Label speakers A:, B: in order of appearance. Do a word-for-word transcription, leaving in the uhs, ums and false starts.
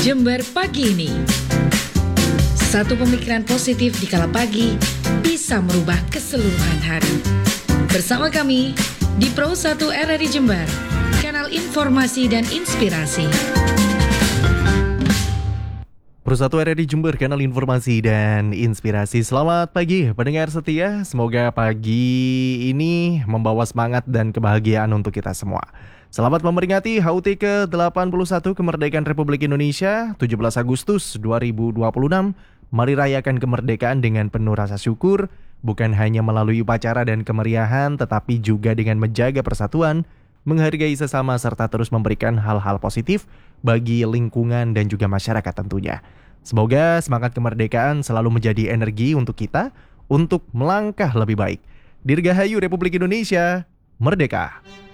A: Jember pagi ini. Satu pemikiran positif di kala pagi bisa merubah keseluruhan hari. Bersama kami di Pro satu R R I Jember, kanal informasi dan inspirasi.
B: Pro satu R R I Jember, kanal informasi dan inspirasi. Selamat pagi pendengar setia. Semoga pagi ini membawa semangat dan kebahagiaan untuk kita semua. Selamat memperingati H U T ke delapan puluh satu Kemerdekaan Republik Indonesia tujuh belas Agustus dua ribu dua puluh enam. Mari rayakan kemerdekaan dengan penuh rasa syukur, bukan hanya melalui upacara dan kemeriahan, tetapi juga dengan menjaga persatuan, menghargai sesama, serta terus memberikan hal-hal positif bagi lingkungan dan juga masyarakat tentunya. Semoga semangat kemerdekaan selalu menjadi energi untuk kita untuk melangkah lebih baik. Dirgahayu Republik Indonesia, merdeka!